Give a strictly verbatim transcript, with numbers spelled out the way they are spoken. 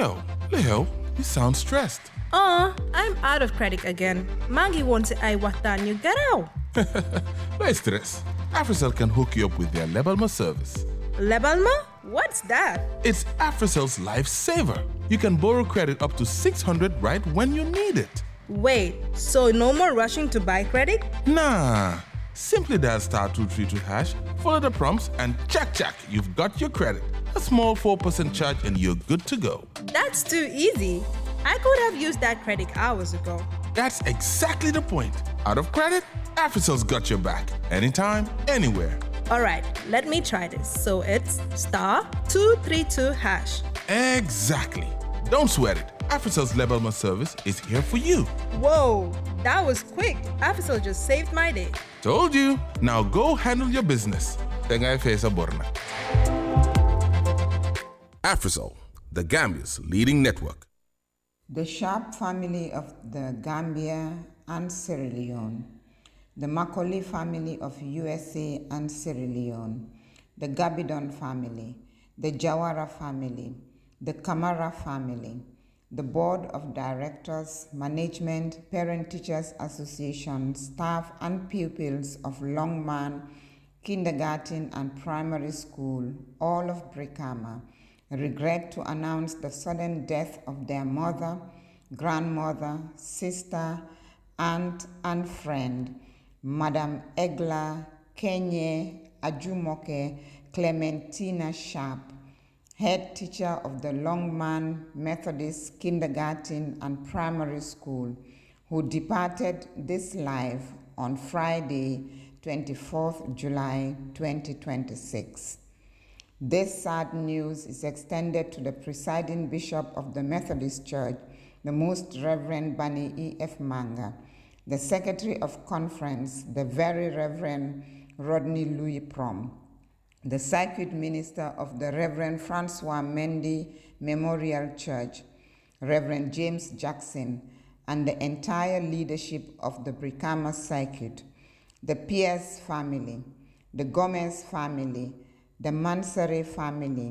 Yo, Leo, you sound stressed. Uh, I'm out of credit again. Maggie wants I watan you get out. No stress. Africell can hook you up with their Lebalma service. Lebalma? What's that? It's Africell's lifesaver. You can borrow credit up to six hundred right when you need it. Wait, so no more rushing to buy credit? Nah. Simply dial star two three two hash, follow the prompts, and check, check, you've got your credit. A small four percent charge and you're good to go. That's too easy. I could have used that credit hours ago. That's exactly the point. Out of credit, Africell's got your back. Anytime, anywhere. All right, let me try this. So it's star two three two hash. Exactly. Don't sweat it. Africell's Lebalma service is here for you. Whoa, that was quick. Africell just saved my day. Told you. Now go handle your business. Tengai Fesa Borna. Africell, the Gambia's leading network. The Sharp family of the Gambia and Sierra Leone, the Macaulay family of U S A and Sierra Leone, the Gabidon family, the Jawara family, the Kamara family, the Board of Directors, Management, Parent-Teachers Association, staff and pupils of Longman Kindergarten and Primary School, all of Brikama, regret to announce the sudden death of their mother, grandmother, sister, aunt, and friend, Madam Egla Kenye Ajumoke Clementina Sharp, head teacher of the Longman Methodist Kindergarten and Primary School, who departed this life on Friday, twenty-fourth of July, twenty twenty-six. This sad news is extended to the presiding bishop of the Methodist Church, the Most Reverend Bani E F Manga, the Secretary of Conference, the Very Reverend Rodney Louis Prom, the Circuit Minister of the Reverend Francois Mendy Memorial Church, Reverend James Jackson, and the entire leadership of the Brikama Circuit, the Pierce family, the Gomez family, the Mansare family,